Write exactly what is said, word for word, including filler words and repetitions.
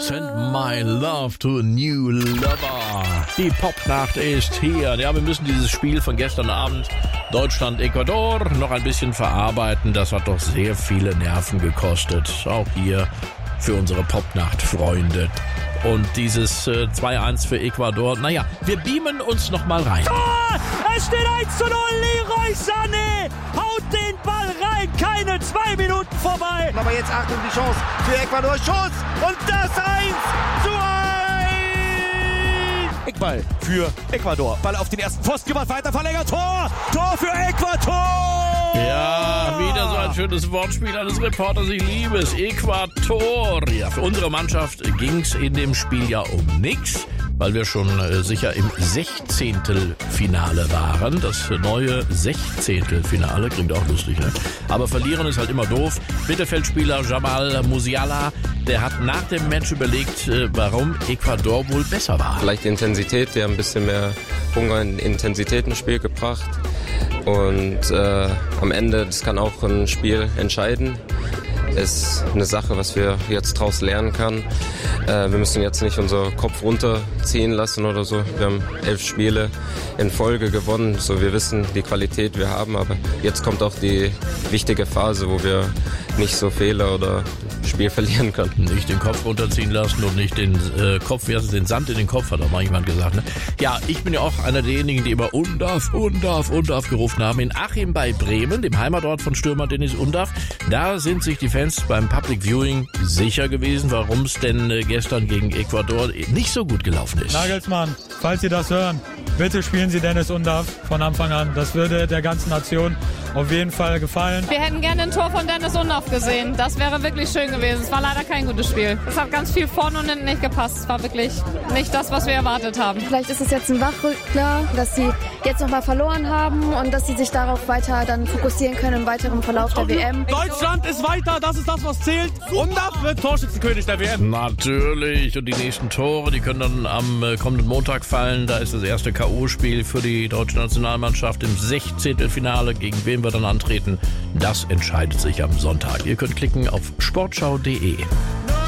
Send my love to a new lover. Die Popnacht ist hier. Ja, wir müssen dieses Spiel von gestern Abend Deutschland-Ecuador noch ein bisschen verarbeiten. Das hat doch sehr viele Nerven gekostet. Auch hier für unsere Popnacht-Freunde. Und dieses äh, zwei eins für Ecuador, naja, wir beamen uns noch mal rein. Oh, es steht eins zu null, Leroy Sané haut den Ball rein, keine zwei Minuten vorbei. Aber jetzt Achtung, die Chance für Ecuador, Schuss und das eins zu eins. Eckball für Ecuador, Ball auf den ersten Pfosten, gemacht, weiter verlängert, Tor, Tor für Ecuador. Ja, wieder so ein schönes Wortspiel eines Reporters, ich liebe es. Ecuador. Ja, für unsere Mannschaft ging es in dem Spiel ja um nichts, weil wir schon äh, sicher im Sechzehntelfinale waren. Das neue Sechzehntelfinale klingt auch lustig, ne? Aber verlieren ist halt immer doof. Mittelfeldspieler Jamal Musiala, der hat nach dem Match überlegt, äh, warum Ecuador wohl besser war. Vielleicht die Intensität, die haben ein bisschen mehr Hunger in Intensität ins Spiel gebracht. Und äh, am Ende, das kann auch ein Spiel entscheiden. Ist eine Sache, was wir jetzt daraus lernen können. Äh, wir müssen jetzt nicht unseren Kopf runterziehen lassen oder so. Wir haben elf Spiele in Folge gewonnen. So, wir wissen die Qualität, wir haben. Aber jetzt kommt auch die wichtige Phase, wo wir nicht so Fehler oder Spiel verlieren können. Nicht den Kopf runterziehen lassen und nicht den äh, Kopf, wie heißt es, den Sand in den Kopf, hat auch mal jemand gesagt. Ne? Ja, ich bin ja auch einer derjenigen, die immer Undarf, Undarf, Undarf gerufen haben. In Achim bei Bremen, dem Heimatort von Stürmer Dennis Undarf, da sind sich die Fans beim Public Viewing sicher gewesen, warum es denn äh, gestern gegen Ecuador nicht so gut gelaufen ist. Nagelsmann, falls Sie das hören, bitte spielen Sie Dennis Undarf von Anfang an. Das würde der ganzen Nation auf jeden Fall gefallen. Wir hätten gerne ein Tor von Dennis Undarf gesehen. Das wäre wirklich schön gewesen. Es war leider kein gutes Spiel. Es hat ganz viel vorne und hinten nicht gepasst. Es war wirklich nicht das, was wir erwartet haben. Vielleicht ist es jetzt ein Wachrüttler, dass sie jetzt nochmal verloren haben und dass sie sich darauf weiter dann fokussieren können im weiteren Verlauf der W M. Deutschland ist weiter, das ist das, was zählt. Undarf wird Torschützenkönig der W M. Natürlich. Und die nächsten Tore, die können dann am äh, kommenden Montag fallen. Da ist das erste K O-Spiel für die deutsche Nationalmannschaft im Sechzehntelfinale. Gegen wen wir dann antreten, das entscheidet sich am Sonntag. Ihr könnt klicken auf sportschau punkt de.